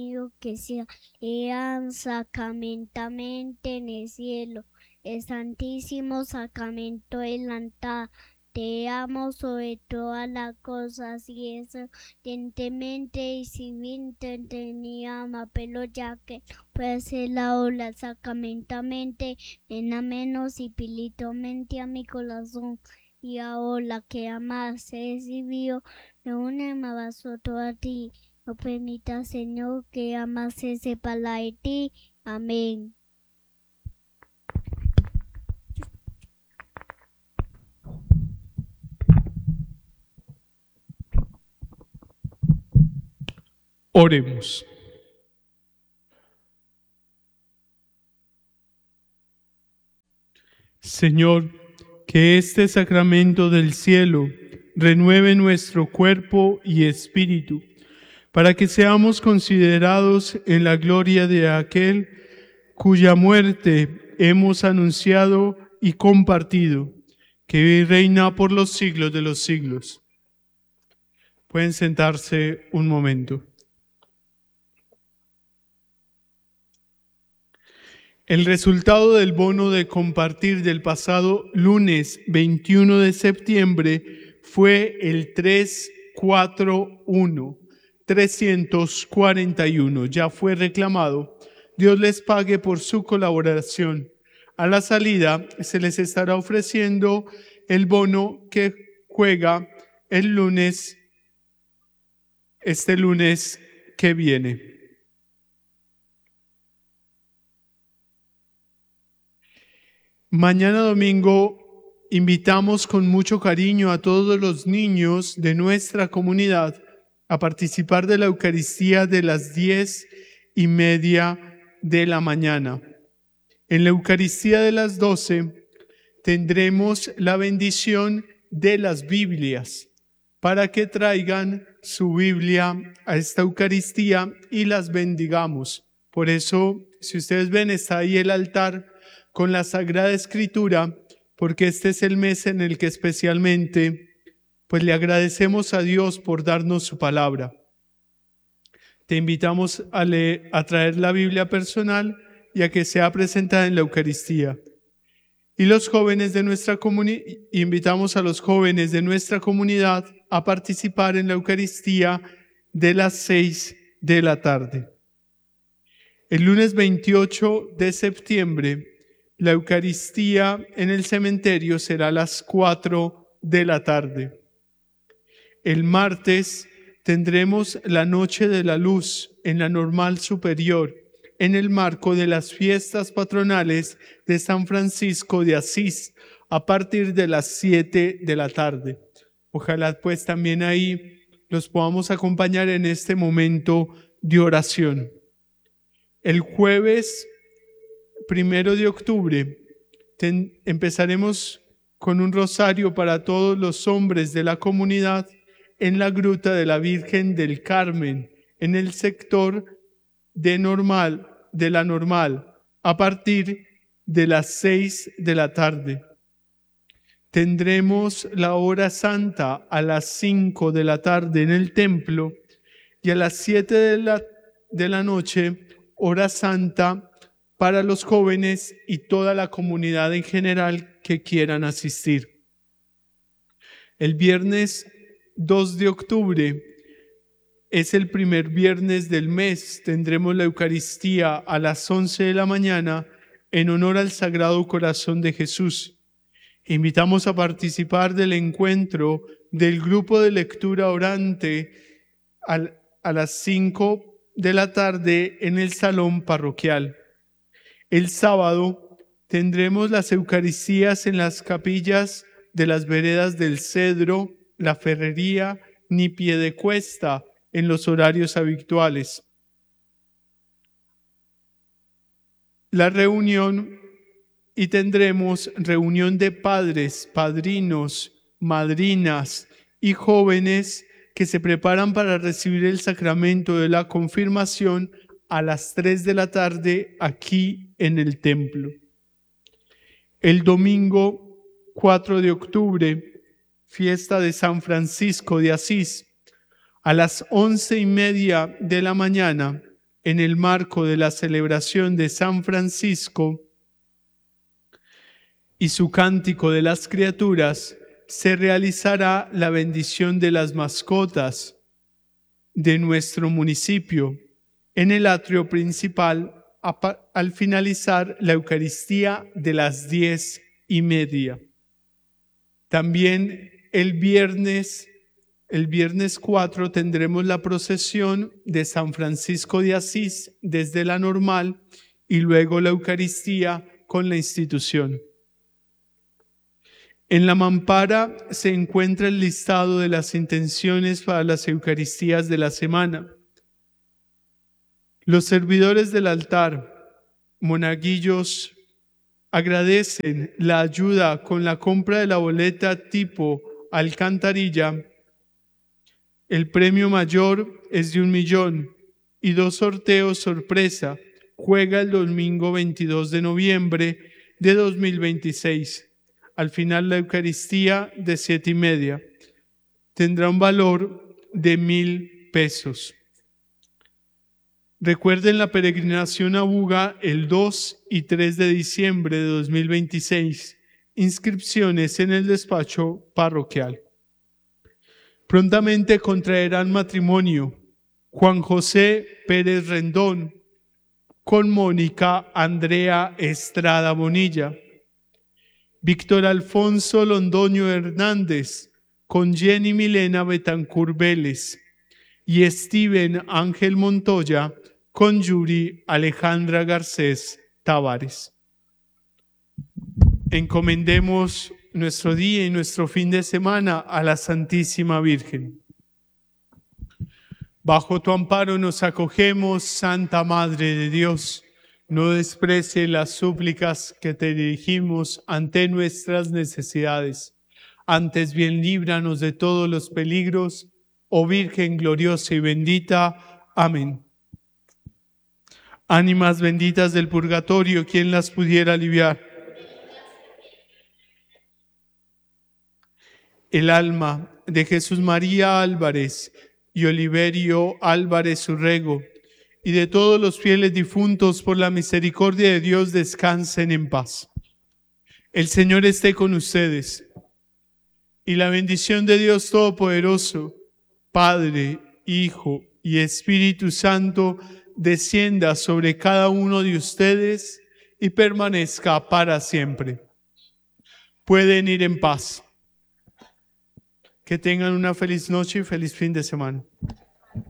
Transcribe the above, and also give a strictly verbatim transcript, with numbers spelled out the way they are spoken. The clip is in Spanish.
que sea sean sacramentamente en el cielo, el santísimo sacramento del altar. Te amo sobre todas las cosas y eso evidentemente y sin tenía ama, pero ya que puede ser la ola sacramentamente, ven a menos y espiritualmente a mi corazón. Y ahora que amas he recibido, me une a vosotros a ti. No permita, Señor, que amas se separa de ti. Amén. Oremos. Señor, que este sacramento del cielo renueve nuestro cuerpo y espíritu, para que seamos considerados en la gloria de aquel cuya muerte hemos anunciado y compartido, que vive y reina por los siglos de los siglos. Pueden sentarse un momento. El resultado del bono de compartir del pasado lunes veintiuno de septiembre fue el tres cuatro uno, trescientos cuarenta y uno. Ya fue reclamado. Dios les pague por su colaboración. A la salida se les estará ofreciendo el bono que juega el lunes, este lunes que viene. Mañana domingo invitamos con mucho cariño a todos los niños de nuestra comunidad a participar de la Eucaristía de las diez y media de la mañana. En la Eucaristía de las doce tendremos la bendición de las Biblias para que traigan su Biblia a esta Eucaristía y las bendigamos. Por eso, si ustedes ven, está ahí el altar con la Sagrada Escritura, porque este es el mes en el que especialmente pues le agradecemos a Dios por darnos su palabra. Te invitamos a, leer, a traer la Biblia personal y a que sea presentada en la Eucaristía. Y los jóvenes de nuestra comunidad, invitamos a los jóvenes de nuestra comunidad a participar en la Eucaristía de las seis de la tarde. El lunes veintiocho de septiembre, la Eucaristía en el cementerio será a las cuatro de la tarde. El martes tendremos la Noche de la Luz en la Normal Superior, en el marco de las fiestas patronales de San Francisco de Asís, a partir de las siete de la tarde. Ojalá pues también ahí los podamos acompañar en este momento de oración. El jueves primero de octubre ten, empezaremos con un rosario para todos los hombres de la comunidad en la Gruta de la Virgen del Carmen, en el sector de, normal, de la Normal, a partir de las seis de la tarde. Tendremos la hora santa a las cinco de la tarde en el templo y a las siete de la, de la noche, hora santa para los jóvenes y toda la comunidad en general que quieran asistir. El viernes dos de octubre es el primer viernes del mes. Tendremos la Eucaristía a las once de la mañana en honor al Sagrado Corazón de Jesús. Invitamos a participar del encuentro del grupo de lectura orante al, a las cinco de la tarde en el salón parroquial. El sábado tendremos las Eucaristías en las capillas de las veredas del Cedro, la Ferrería, ni Piedecuesta, en los horarios habituales. La reunión, y tendremos reunión de padres, padrinos, madrinas y jóvenes que se preparan para recibir el sacramento de la confirmación a las tres de la tarde aquí en el templo. El domingo cuatro de octubre, fiesta de San Francisco de Asís, a las once y media de la mañana en el marco de la celebración de San Francisco y su cántico de las criaturas, se realizará la bendición de las mascotas de nuestro municipio en el atrio principal al finalizar la Eucaristía de las diez y media. También el viernes, el viernes cuatro tendremos la procesión de San Francisco de Asís desde la normal y luego la Eucaristía con la institución. En la mampara se encuentra el listado de las intenciones para las Eucaristías de la semana. Los servidores del altar, monaguillos, agradecen la ayuda con la compra de la boleta tipo alcantarilla. El premio mayor es de un millón y dos sorteos sorpresa. Juega el domingo veintidós de noviembre de dos mil veintiséis. Al final la Eucaristía de siete y media tendrá un valor de mil pesos. Recuerden la peregrinación a Buga el dos y tres de diciembre de dos mil veintiséis. Inscripciones en el despacho parroquial. Prontamente contraerán matrimonio Juan José Pérez Rendón con Mónica Andrea Estrada Bonilla, Víctor Alfonso Londoño Hernández con Jenny Milena Betancur Vélez y Steven Ángel Montoya con Yuri Alejandra Garcés Tavares. Encomendemos nuestro día y nuestro fin de semana a la Santísima Virgen. Bajo tu amparo nos acogemos, Santa Madre de Dios. No desprecie las súplicas que te dirigimos ante nuestras necesidades. Antes bien líbranos de todos los peligros, oh Virgen gloriosa y bendita. Amén. Ánimas benditas del purgatorio, ¿quién las pudiera aliviar? El alma de Jesús María Álvarez y Oliverio Álvarez Urrego y de todos los fieles difuntos por la misericordia de Dios descansen en paz. El Señor esté con ustedes y la bendición de Dios Todopoderoso, Padre, Hijo y Espíritu Santo, descienda sobre cada uno de ustedes y permanezca para siempre. Pueden ir en paz. Que tengan una feliz noche y feliz fin de semana.